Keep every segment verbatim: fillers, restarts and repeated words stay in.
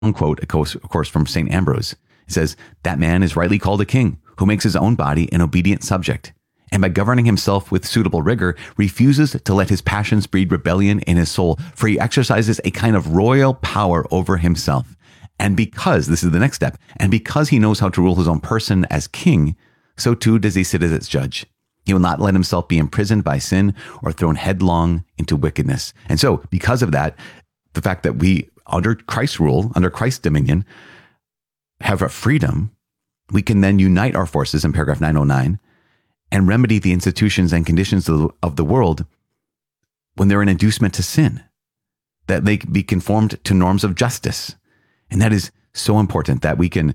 quote, of course, of course, from Saint Ambrose. It says, that man is rightly called a king, who makes his own body an obedient subject, and by governing himself with suitable rigor, refuses to let his passions breed rebellion in his soul, for he exercises a kind of royal power over himself. And because, this is the next step, and because he knows how to rule his own person as king, so too does he sit as its judge. He will not let himself be imprisoned by sin or thrown headlong into wickedness. And so, because of that, the fact that we, under Christ's rule, under Christ's dominion, have a freedom, we can then unite our forces in paragraph nine oh nine and remedy the institutions and conditions of the, of the world when they're an inducement to sin, that they be conformed to norms of justice. And that is so important, that we can,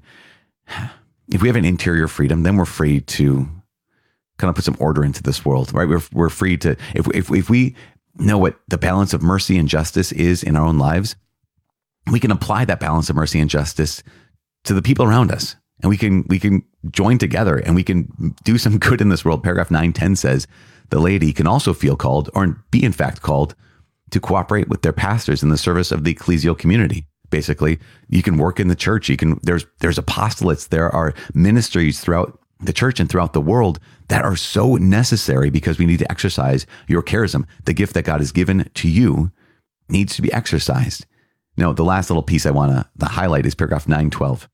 if we have an interior freedom, then we're free to kind of put some order into this world, right? We're, we're free to, if, if, if we know what the balance of mercy and justice is in our own lives, we can apply that balance of mercy and justice to the people around us. And we can, we can join together and we can do some good in this world. Paragraph nine ten says the laity can also feel called, or be in fact called, to cooperate with their pastors in the service of the ecclesial community. Basically, you can work in the church. You can, there's, there's apostolates. There are ministries throughout the church and throughout the world that are so necessary because we need to exercise your charism. The gift that God has given to you needs to be exercised. Now, the last little piece I want to highlight is paragraph nine twelve.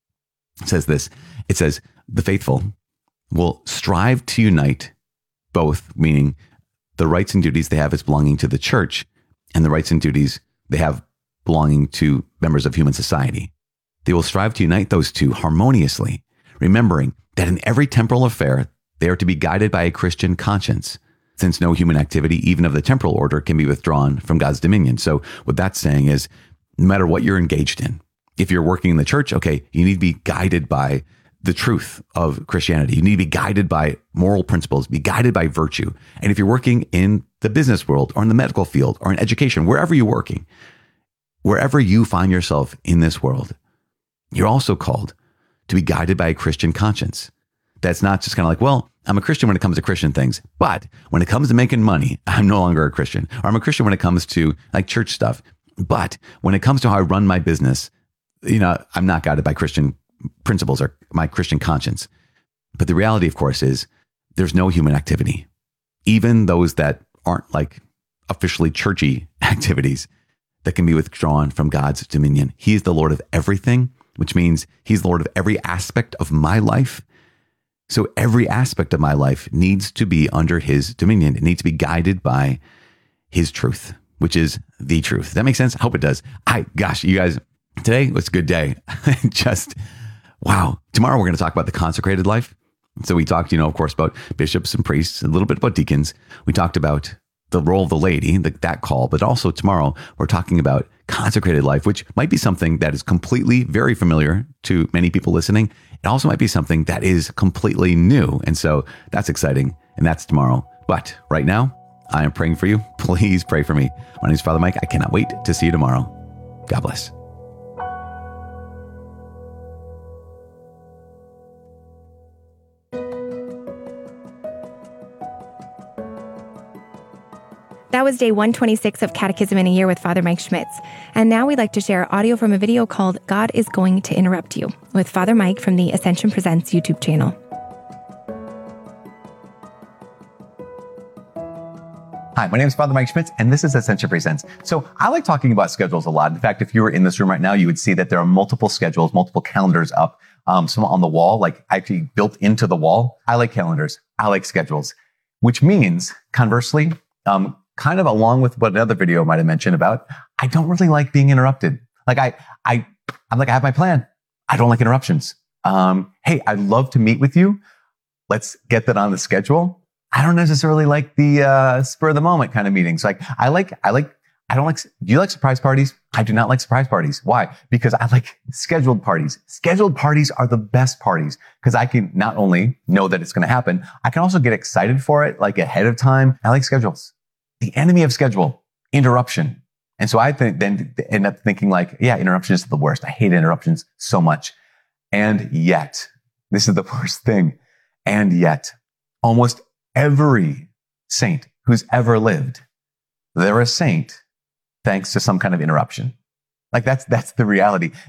It says this, it says, the faithful will strive to unite both, meaning the rights and duties they have as belonging to the church and the rights and duties they have belonging to members of human society. They will strive to unite those two harmoniously, remembering that in every temporal affair, they are to be guided by a Christian conscience, since no human activity, even of the temporal order, can be withdrawn from God's dominion. So what that's saying is, no matter what you're engaged in, if you're working in the church, okay, you need to be guided by the truth of Christianity. You need to be guided by moral principles, be guided by virtue. And if you're working in the business world or in the medical field or in education, wherever you're working, wherever you find yourself in this world, you're also called to be guided by a Christian conscience. That's not just kind of like, well, I'm a Christian when it comes to Christian things, but when it comes to making money, I'm no longer a Christian. Or I'm a Christian when it comes to like church stuff, but when it comes to how I run my business, you know, I'm not guided by Christian principles or my Christian conscience. But the reality, of course, is there's no human activity, even those that aren't like officially churchy activities, that can be withdrawn from God's dominion. He is the Lord of everything, which means he's the Lord of every aspect of my life. So every aspect of my life needs to be under his dominion. It needs to be guided by his truth, which is the truth. Does that make sense? I hope it does. I, gosh, you guys, today was a good day. Just, wow. Tomorrow we're going to talk about the consecrated life. So we talked, you know, of course, about bishops and priests, a little bit about deacons. We talked about the role of the laity, the, that call, but also tomorrow we're talking about consecrated life, which might be something that is completely very familiar to many people listening. It also might be something that is completely new. And so that's exciting. And that's tomorrow. But right now, I am praying for you. Please pray for me. My name is Father Mike. I cannot wait to see you tomorrow. God bless. That was day one twenty-six of Catechism in a Year with Father Mike Schmitz. And now we'd like to share audio from a video called God is Going to Interrupt You with Father Mike from the Ascension Presents YouTube channel. Hi, my name is Father Mike Schmitz, and this is Ascension Presents. So I like talking about schedules a lot. In fact, if you were in this room right now, you would see that there are multiple schedules, multiple calendars up, um, some on the wall, like actually built into the wall. I like calendars. I like schedules, which means, conversely, um, kind of along with what another video might have mentioned about, I don't really like being interrupted. Like I, I, I'm like, I have my plan. I don't like interruptions. Um, hey, I'd love to meet with you. Let's get that on the schedule. I don't necessarily like the uh, spur of the moment kind of meetings. Like I like, I like, I don't like, do you like surprise parties? I do not like surprise parties. Why? Because I like scheduled parties. Scheduled parties are the best parties because I can not only know that it's going to happen, I can also get excited for it like ahead of time. I like schedules. The enemy of schedule, interruption. And so I think then end up thinking like, yeah, interruption is the worst. I hate interruptions so much. And yet, this is the worst thing. And yet, almost every saint who's ever lived, they're a saint thanks to some kind of interruption. Like that's, that's the reality.